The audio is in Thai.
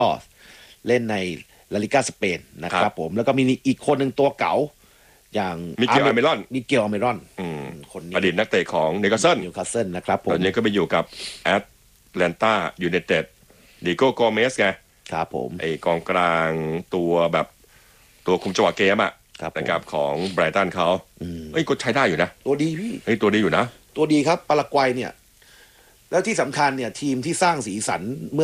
เล่นในลาลิก้าสเปนนะครับผมแล้วก็มีอีกคนหนึ่งตัวเก๋าอย่างมิเกลอเมรอนคนนี้อดีตนักเตะของนิวคาสเซิลนะครับผมตอนนี้ก็ไปอยู่กับแอตแลนตายูไนเต็ดดิโก้โกเมสไงครับผมไอกองกลางตัวแบบตัวคุมจังหวะเกมอ่ะนะครับของไบรตันเขาก็ใช้ได้อยู่นะตัวดีพี่ตัวดีอยู่นะตัวดีครับปารากวัยเนี่ยแล้วที่สำคัญเนี่ยทีมที่สร้างสีสัน